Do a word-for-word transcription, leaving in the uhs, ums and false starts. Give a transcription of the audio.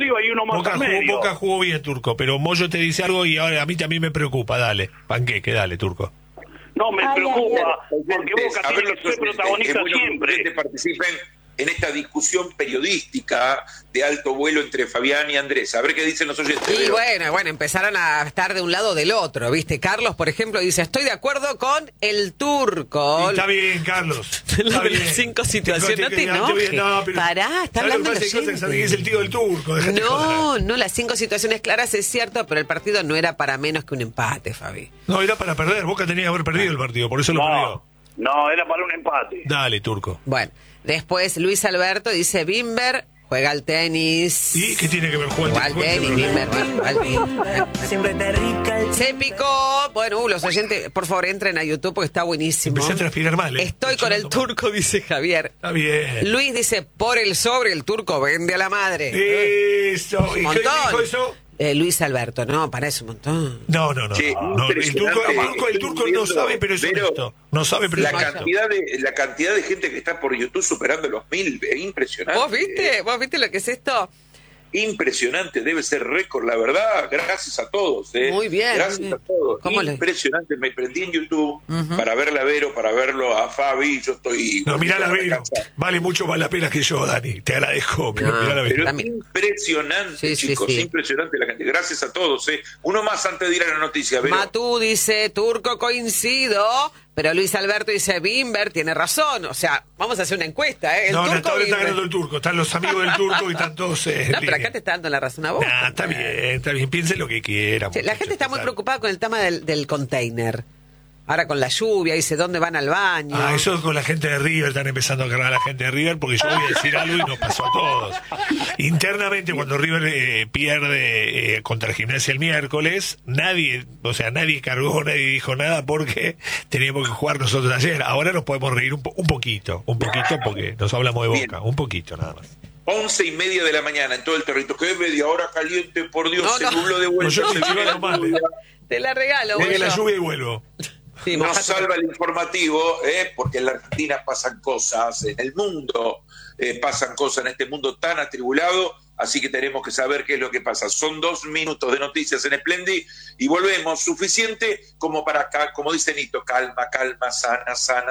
arriba y uno más Boca al jugó, medio. Boca jugó bien, Turco, pero Moyo te dice algo y ahora a mí también me preocupa. Dale, Panqueque, dale, Turco. No, me Ay, preocupa, ay, porque Boca A ver, tiene que ser oyentes, protagonista es bueno que siempre. ustedes participen en esta discusión periodística de alto vuelo entre Fabián y Andrés. A ver qué dicen los oyentes. Y Vero. bueno, bueno, empezaron a estar de un lado o del otro, ¿viste? Carlos, por ejemplo, dice, estoy de acuerdo con el Turco. Y está bien, Carlos. Lo Está de bien. las cinco situaciones, Tengo- no te tengo- enojes. no, pero- Pará, está ¿sabes lo hablando que el pasa? Hay cosas oyente. que es el tío del Turco. dejate No, joder. no, las cinco situaciones claras es cierto, pero el partido no era para menos que un empate, Fabi. No, era para perder. Boca tenía que haber perdido el partido, por eso lo No, perdió. no, era para un empate. Dale, Turco. Bueno, después Luis Alberto dice, Bimber juega al tenis. ¿Y qué tiene que ver jugar Juega al tenis, Bimber, juega al tenis. Siempre te rica el... Se picó. Bueno, uh, los oyentes, por favor, entren a YouTube porque está buenísimo. Empecé a transpirar mal, ¿eh? Estoy con el Echando mal. Turco, dice Javier. Está bien. Luis dice, por el sobre, el Turco vende a la madre. Eso. Un ¿Y qué montón. dijo eso? Eh, Luis Alberto, no, parece un montón. No, no, no. Sí, no, no. El, turco, el, turco, el turco no sabe, pero es Pero honesto. No sabe, pero La es honesto. cantidad, de, la cantidad de gente que está por YouTube superando los mil, es impresionante. ¿Vos viste? ¿Vos viste lo que es esto? Impresionante, debe ser récord, la verdad, gracias a todos. ¿eh? Muy bien, Gracias muy bien. a todos. ¿Cómo le- Impresionante, me prendí en YouTube para verla a Vero, para verlo a Fabi, yo estoy... No, mirá la Vero. Pero Vale mucho más la pena que yo, Dani. Te agradezco, pero No, mirá la Vero. es También. impresionante, Sí, sí, chicos, sí. impresionante la gente. Gracias a todos. ¿eh? Uno más antes de ir a la noticia, Vero. Matú dice, Turco coincido, pero Luis Alberto dice, Bimber tiene razón. O sea, vamos a hacer una encuesta, ¿eh? El No, no, Turco ahora está Bimber. ganando el turco. Están los amigos del turco y están todos. Eh, en No, pero acá línea. te está dando la razón a vos. Nah, está bien, está bien. Piensen lo que quieran. Sí, la muchachos, gente está muy total. preocupada con el tema del, del container. Ahora con la lluvia, dice, ¿dónde van al baño? Ah, eso con la gente de River, están empezando a cargar a la gente de River, porque yo voy a decir algo y nos pasó a todos. Internamente, cuando River eh, pierde eh, contra Gimnasia el miércoles, nadie, o sea, nadie cargó, nadie dijo nada porque teníamos que jugar nosotros ayer. Ahora nos podemos reír un, po- un poquito, un poquito porque nos hablamos de Boca, Bien. un poquito nada más. Once y media de la mañana en todo el territorio. Que media hora caliente, por Dios, No, se no. nubló de No, vuelta. yo se estoy viene la chivando mal, lluvia. Te la regalo, Deje la Bollo. lluvia y vuelvo. Sí, Nos mojate. salva el informativo, ¿eh? Porque en la Argentina pasan cosas, en el mundo eh, pasan cosas, en este mundo tan atribulado, así que tenemos que saber qué es lo que pasa. Son dos minutos de noticias en Splendid y volvemos, suficiente como para acá, como dice Nito, calma, calma, sana, sana.